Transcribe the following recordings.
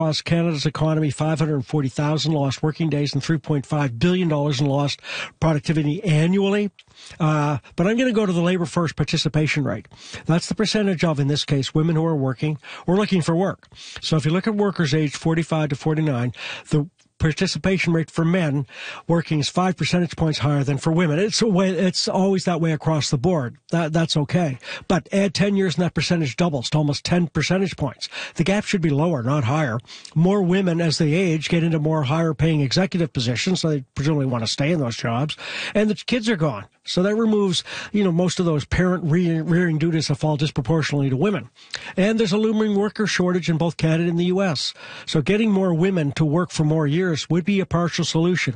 Across Canada's economy, 540,000 lost working days and $3.5 billion in lost productivity annually. But I'm going to go to the labor force participation rate. That's the percentage of, in this case, women who are working or looking for work. So if you look at workers aged 45 to 49, the participation rate for men working is 5 percentage points higher than for women. It's always that way across the board. That's okay. But add 10 years and that percentage doubles to almost 10 percentage points. The gap should be lower, not higher. More women, as they age, get into more higher paying executive positions, so they presumably want to stay in those jobs. And the kids are gone. So that removes, most of those parent rearing duties that fall disproportionately to women. And there's a looming worker shortage in both Canada and the U.S. So getting more women to work for more years would be a partial solution.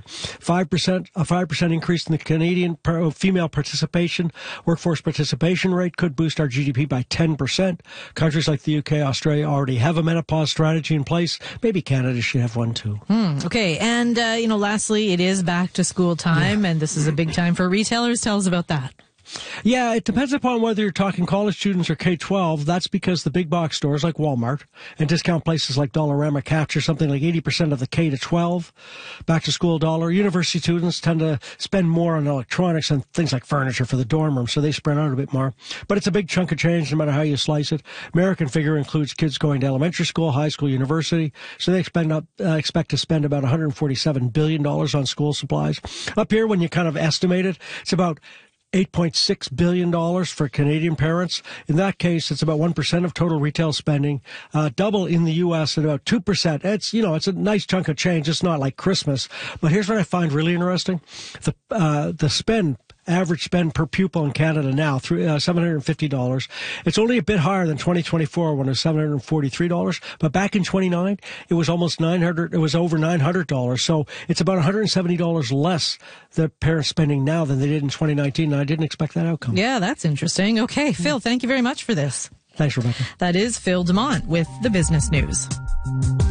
5% increase in the Canadian female participation, workforce participation rate could boost our GDP by 10%. Countries like the UK, Australia already have a menopause strategy in place. Maybe Canada should have one too. Okay. And, lastly, it is back to school time, and this is a big time for retailers. Tell us about that. Yeah, it depends upon whether you're talking college students or K-12. That's because the big box stores like Walmart and discount places like Dollarama capture something like 80% of the K-12 back-to-school dollar. University students tend to spend more on electronics and things like furniture for the dorm room, so they spread out a bit more. But it's a big chunk of change no matter how you slice it. American figure includes kids going to elementary school, high school, university, so they expect to spend about $147 billion on school supplies. Up here, when you kind of estimate it, it's about $8.6 billion for Canadian parents. In that case, it's about 1% of total retail spending, double in the U.S. at about 2%. It's a nice chunk of change. It's not like Christmas. But here's what I find really interesting. The average spend per pupil in Canada now, $750. It's only a bit higher than 2024 when it was $743. But back in 2009, it was almost $900. It was over $900. So it's about $170 less the parents spending now than they did in 2019. And I didn't expect that outcome. Yeah, that's interesting. Okay, Phil, thank you very much for this. Thanks, Rebecca. That is Phil Demont with the Business News.